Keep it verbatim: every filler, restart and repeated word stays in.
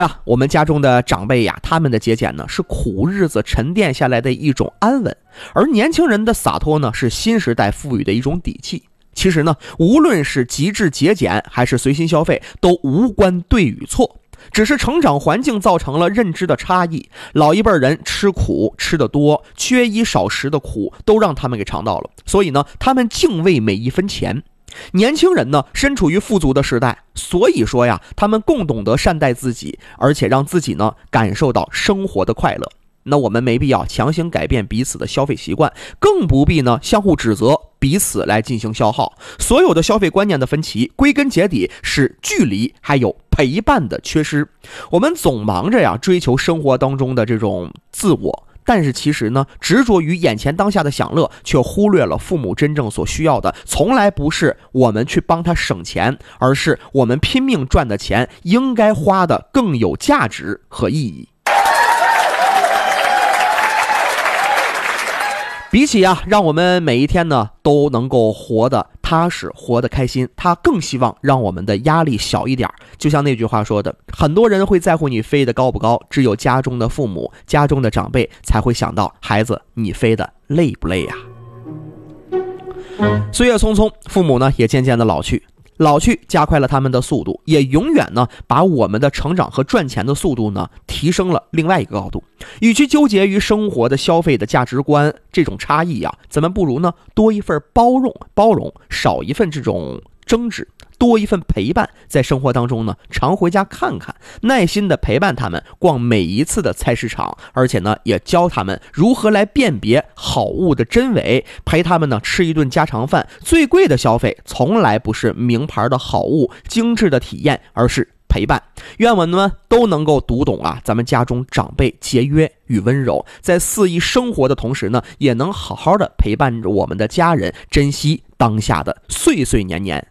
啊，我们家中的长辈呀，他们的节俭呢是苦日子沉淀下来的一种安稳，而年轻人的洒脱呢是新时代赋予的一种底气。其实呢，无论是极致节俭还是随心消费，都无关对与错，只是成长环境造成了认知的差异。老一辈人吃苦吃得多，缺衣少食的苦都让他们给尝到了，所以呢，他们敬畏每一分钱。年轻人呢，身处于富足的时代，所以说呀，他们更懂得善待自己，而且让自己呢感受到生活的快乐。那我们没必要强行改变彼此的消费习惯，更不必呢相互指责，彼此来进行消耗。所有的消费观念的分歧，归根结底是距离还有陪伴的缺失。我们总忙着呀追求生活当中的这种自我，但是其实呢，执着于眼前当下的享乐，却忽略了父母真正所需要的，从来不是我们去帮他省钱，而是我们拼命赚的钱应该花的更有价值和意义。比起啊，让我们每一天呢都能够活得踏实，活得开心，他更希望让我们的压力小一点。就像那句话说的，很多人会在乎你飞得高不高，只有家中的父母、家中的长辈才会想到孩子你飞得累不累呀？岁月匆匆，父母呢也渐渐的老去。老去加快了他们的速度，也永远呢把我们的成长和赚钱的速度呢提升了另外一个高度。与其纠结于生活的消费的价值观这种差异啊，咱们不如呢多一份包容包容，少一份这种争执，多一份陪伴。在生活当中呢，常回家看看，耐心的陪伴他们逛每一次的菜市场，而且呢也教他们如何来辨别好物的真伪，陪他们呢吃一顿家常饭。最贵的消费从来不是名牌的好物、精致的体验，而是陪伴。愿我们都能够读懂啊咱们家中长辈节约与温柔，在肆意生活的同时呢，也能好好的陪伴着我们的家人，珍惜当下的岁岁年年。